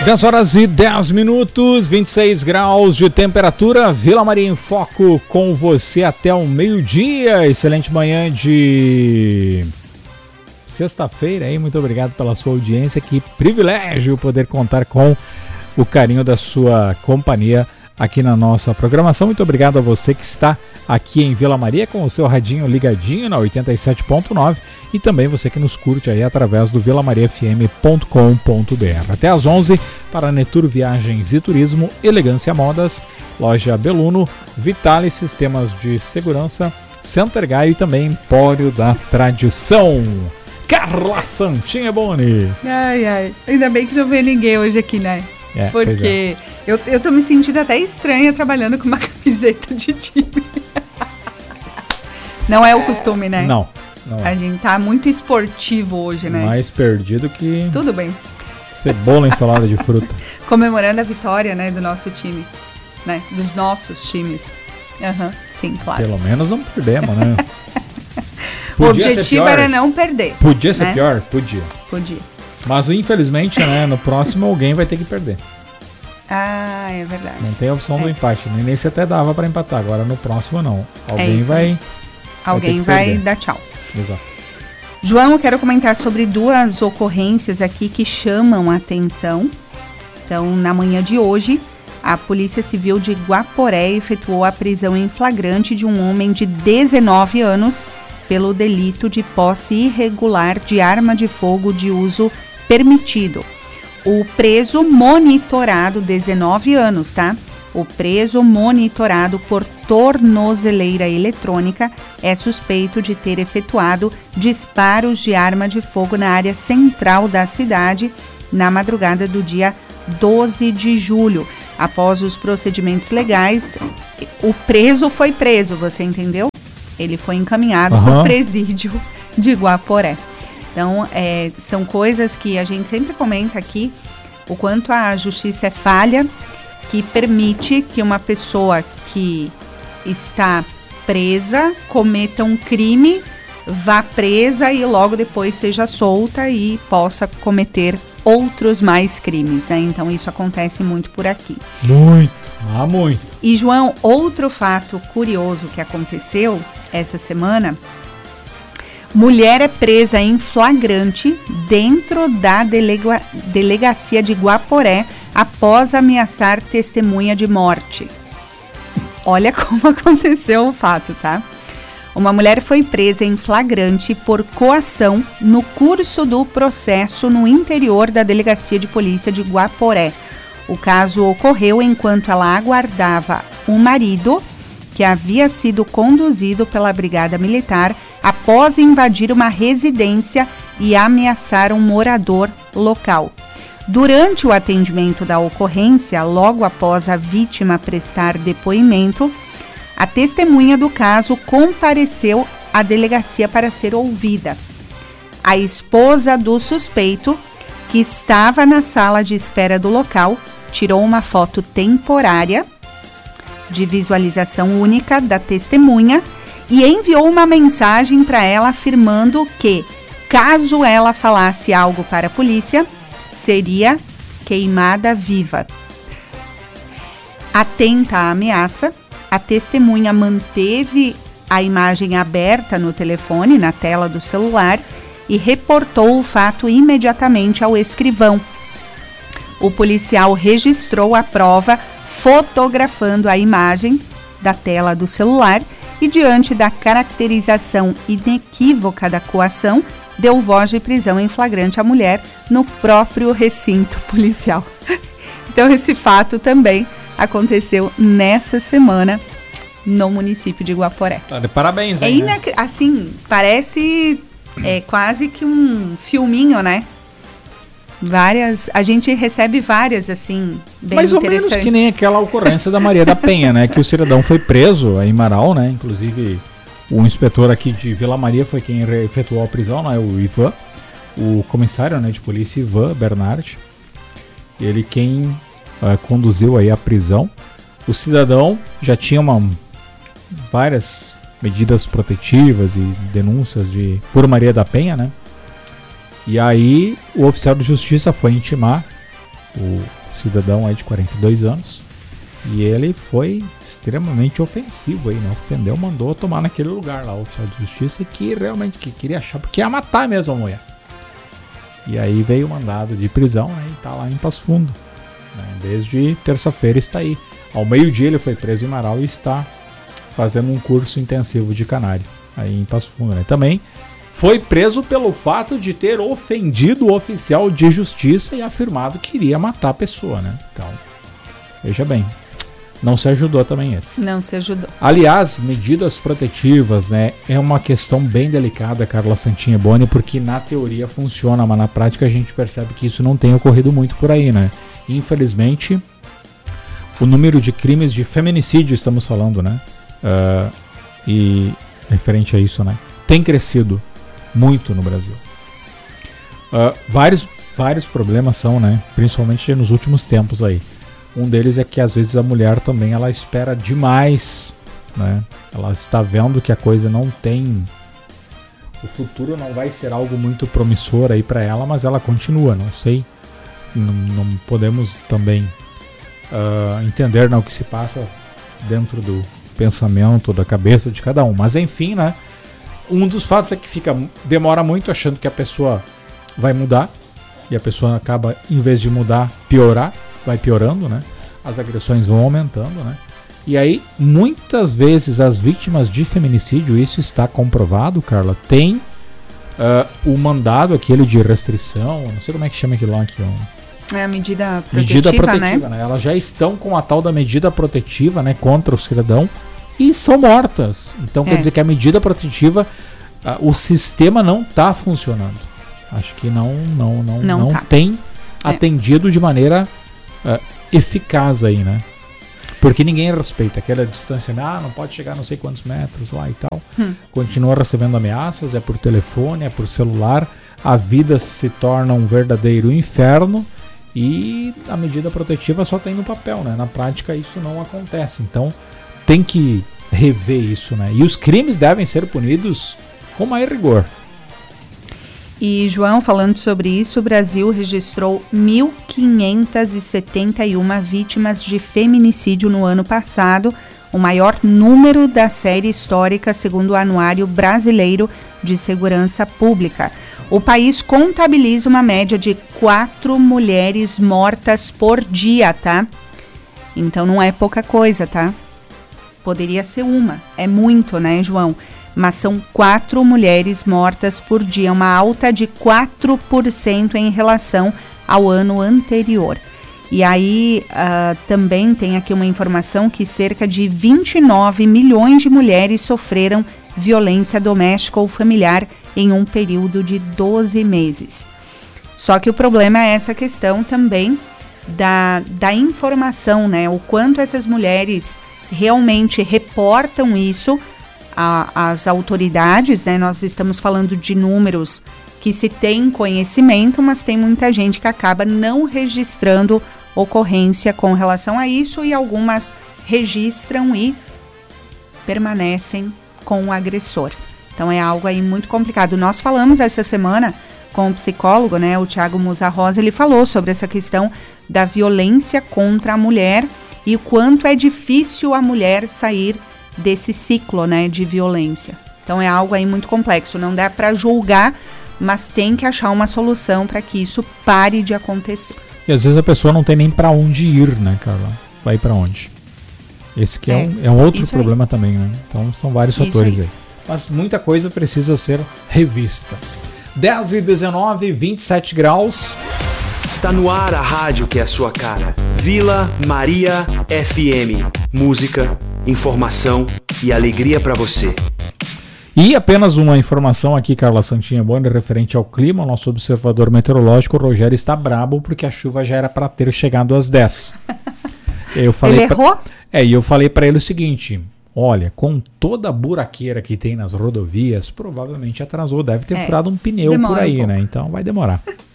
10 horas e 10 minutos, 26 graus de temperatura, Vila Maria em Foco com você até o meio-dia. Excelente manhã de sexta-feira aí, muito obrigado pela sua audiência, que privilégio poder contar com o carinho da sua companhia aqui na nossa programação. Muito obrigado a você que está aqui em Vila Maria com o seu radinho ligadinho na 87.9 e também você que nos curte aí através do vilamariafm.com.br. Até às 11 para Netur Viagens e Turismo, Elegância Modas, Loja Beluno, Vitale Sistemas de Segurança, Center Gaio e também Empório da Tradição. Carla Santinha Boni. Ai, ainda bem que não veio ninguém hoje aqui, né? Porque eu tô me sentindo até estranha trabalhando com uma camiseta de time. Não é o costume, né? Não. A gente tá muito esportivo hoje, né? Mais perdido que... Tudo bem. Cebola em salada de fruta. Comemorando a vitória, né, do nosso time, né? Dos nossos times. Sim, claro. Pelo menos não perdemos, né? O objetivo era não perder. Podia ser pior? Podia. Podia. Mas infelizmente, né, no próximo alguém vai ter que perder. Ah, é verdade. Não tem a opção do empate. No início até dava para empatar, agora no próximo não. Alguém vai dar tchau. Exato. João, eu quero comentar sobre duas ocorrências aqui que chamam a atenção. Então, na manhã de hoje, a Polícia Civil de Guaporé efetuou a prisão em flagrante de um homem de 19 anos pelo delito de posse irregular de arma de fogo de uso permitido. O preso monitorado, 19 anos, tá? O preso monitorado por tornozeleira eletrônica é suspeito de ter efetuado disparos de arma de fogo na área central da cidade na madrugada do dia 12 de julho. Após os procedimentos legais, o preso foi preso, você entendeu? Ele foi encaminhado para o presídio de Guaporé. Então, são coisas que a gente sempre comenta aqui, o quanto a justiça é falha, que permite que uma pessoa que está presa cometa um crime, vá presa e logo depois seja solta e possa cometer outros mais crimes, né? Então isso acontece muito por aqui. Muito. E João, outro fato curioso que aconteceu essa semana: mulher é presa em flagrante dentro da delegacia de Guaporé após ameaçar testemunha de morte. Olha como aconteceu o fato, tá? Uma mulher foi presa em flagrante por coação no curso do processo no interior da delegacia de polícia de Guaporé. O caso ocorreu enquanto ela aguardava o marido, que havia sido conduzido pela Brigada Militar após invadir uma residência e ameaçar um morador local. Durante o atendimento da ocorrência, logo após a vítima prestar depoimento, a testemunha do caso compareceu à delegacia para ser ouvida. A esposa do suspeito, que estava na sala de espera do local, tirou uma foto temporária de visualização única da testemunha e enviou uma mensagem para ela afirmando que, caso ela falasse algo para a polícia, seria queimada viva. Atenta à ameaça, a testemunha manteve a imagem aberta no telefone, na tela do celular, e reportou o fato imediatamente ao escrivão. O policial registrou a prova fotografando a imagem da tela do celular e, diante da caracterização inequívoca da coação, deu voz de prisão em flagrante à mulher no próprio recinto policial. Então, esse fato também aconteceu nessa semana no município de Guaporé. Tá de parabéns, hein? Assim, parece quase que um filminho, né? A gente recebe várias, assim, bem mais ou menos que nem aquela ocorrência da Maria da Penha, né? Que o cidadão foi preso em Marau, né? Inclusive, o inspetor aqui de Vila Maria foi quem efetuou a prisão, né? O Ivan, o comissário, né, de polícia Ivan Bernard. Ele quem conduziu aí a prisão. O cidadão já tinha várias medidas protetivas e denúncias por Maria da Penha, né? E aí o oficial de justiça foi intimar o cidadão aí de 42 anos, e ele foi extremamente ofensivo aí, né? Ofendeu, mandou tomar naquele lugar lá, o oficial de justiça, que realmente queria achar, porque ia matar mesmo a mulher. E aí veio o mandado de prisão, né? E tá lá em Passo Fundo, né? Desde terça-feira está aí. Ao meio-dia ele foi preso em Marau e está fazendo um curso intensivo de canário aí em Passo Fundo, né? Também foi preso pelo fato de ter ofendido o oficial de justiça e afirmado que iria matar a pessoa, né? Então, veja bem, não se ajudou também esse. Não se ajudou. Aliás, medidas protetivas, né? É uma questão bem delicada, Carla Santinha Boni, porque na teoria funciona, mas na prática a gente percebe que isso não tem ocorrido muito por aí, né? Infelizmente, o número de crimes de feminicídio, estamos falando, né? E referente a isso, né? Tem crescido muito no Brasil. Vários problemas são, né? Principalmente nos últimos tempos aí. Um deles é que às vezes a mulher também ela espera demais, né? Ela está vendo que a coisa não tem, o futuro não vai ser algo muito promissor aí para ela, mas ela continua, não sei, não podemos também entender, né, o que se passa dentro do pensamento, da cabeça de cada um, mas enfim, né? Um dos fatos é que demora muito achando que a pessoa vai mudar e a pessoa acaba, em vez de mudar, vai piorando, né? As agressões vão aumentando, né? E aí, muitas vezes, as vítimas de feminicídio, isso está comprovado, Carla, tem o mandado aquele de restrição, não sei como é que chama aquilo lá aqui, é a medida protetiva, né? Elas já estão com a tal da medida protetiva, né, contra o cidadão e são mortas. Então quer dizer que a medida protetiva, o sistema não está funcionando. Acho que não tá. Tem atendido de maneira eficaz aí, né? Porque ninguém respeita aquela distância, não pode chegar não sei quantos metros lá e tal. Continua recebendo ameaças, é por telefone, é por celular, a vida se torna um verdadeiro inferno e a medida protetiva só tem no papel, né? Na prática isso não acontece, então tem que rever isso, né? E os crimes devem ser punidos com maior rigor. E, João, falando sobre isso, o Brasil registrou 1.571 vítimas de feminicídio no ano passado, o maior número da série histórica, segundo o Anuário Brasileiro de Segurança Pública. O país contabiliza uma média de 4 mulheres mortas por dia, tá? Então não é pouca coisa, tá? Poderia ser uma, é muito, né, João? Mas são 4 mulheres mortas por dia, uma alta de 4% em relação ao ano anterior. E aí também tem aqui uma informação que cerca de 29 milhões de mulheres sofreram violência doméstica ou familiar em um período de 12 meses. Só que o problema é essa questão também da informação, né? O quanto essas mulheres realmente reportam isso às autoridades, né? Nós estamos falando de números que se tem conhecimento, mas tem muita gente que acaba não registrando ocorrência com relação a isso e algumas registram e permanecem com o agressor. Então é algo aí muito complicado. Nós falamos essa semana com o psicólogo, né, o Thiago Musa Rosa, ele falou sobre essa questão da violência contra a mulher e o quanto é difícil a mulher sair desse ciclo, né, de violência. Então é algo aí muito complexo, não dá para julgar, mas tem que achar uma solução para que isso pare de acontecer. E às vezes a pessoa não tem nem para onde ir, né, Carla? Vai para onde? Esse que é um outro problema aí também, né? Então são vários fatores aí. Mas muita coisa precisa ser revista. 10h19, 27 graus. Tá no ar a rádio que é a sua cara. Vila Maria FM. Música, informação e alegria para você. E apenas uma informação aqui, Carla Santinha Boni, referente ao clima. O nosso observador meteorológico, o Rogério, está brabo porque a chuva já era para ter chegado às 10. Eu falei ele errou? E eu falei para ele o seguinte: olha, com toda a buraqueira que tem nas rodovias, provavelmente atrasou, deve ter furado um pneu por aí, né? Então vai demorar.